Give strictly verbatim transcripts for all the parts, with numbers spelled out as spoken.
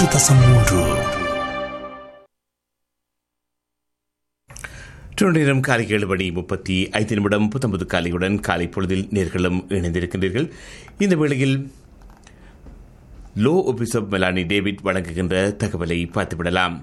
தசம் மூன்று நேரம் காலை ஏழு மணி முப்பத்தி ஐந்து நிமிடம் புத்தம்பது காலையுடன் காலை பொழுதில் நேர்களும் இணைந்திருக்கின்றீர்கள். இந்த வேளையில் low office of Melanie David வழங்குகின்ற தகவலை பார்த்துவிடலாம்.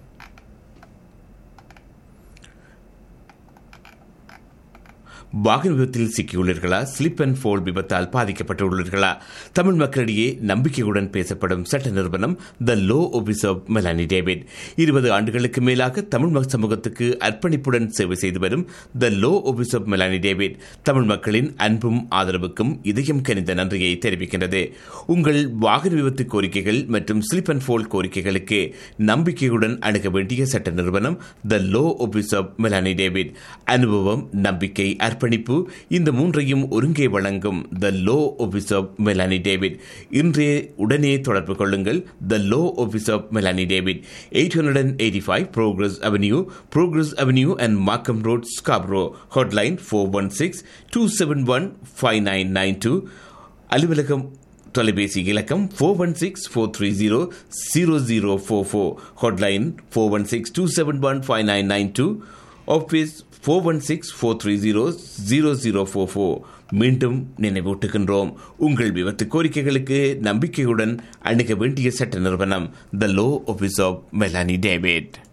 வாகன விபத்தில் சிக்கியுள்ளீர்களா? ஸ்லிப் அண்ட் ஃபோல் விபத்தால் பாதிக்கப்பட்டுள்ளீர்களா? தமிழ் மக்களிடையே நம்பிக்கையுடன் பேசப்படும் சட்ட நிறுவனம் the low office of Melanie David. இருபது ஆண்டுகளுக்கு மேலாக தமிழ் சமூகத்துக்கு அர்ப்பணிப்புடன் சேவை செய்து வரும் the low office of Melanie David Tamil மக்களின் அன்பும் ஆதரவுக்கும் இதயம் கனிந்த நன்றியை தெரிவிக்கின்றது. உங்கள் வாகன விபத்து கோரிக்கைகள் மற்றும் ஸ்லிப் அண்ட் ஃபோல் கோரிக்கைகளுக்கு நம்பிக்கையுடன் அணுக வேண்டிய சட்ட நிறுவனம் the low office of Melanie David. அனுபவம், நம்பிக்கை, அர்ப்பணிப்பு, இந்த மூன்றையும் ஒருங்கே வழங்கும் the low office of Melanie David. இன்றே உடனே தொடர்பு கொள்ளுங்கள். The low office of Melanie David, eight eighty five Progress Avenue, Progress Avenue and Markham Road, Scarborough. Hotline four one six, two seven one, five nine nine two. அலுவலகம் தொலைபேசி இலக்கம் four one six, four three zero, zero zero four four. Hotline four one six, two seven one, five nine nine two. Office four one six, four three zero, zero zero four four. மீண்டும் நினைவூட்டுகின்றோம், உங்கள் விபத்து கோரிக்கைகளுக்கு நம்பிக்கையுடன் அணுக வேண்டிய சட்ட நிறுவனம் the low office of Melanie David.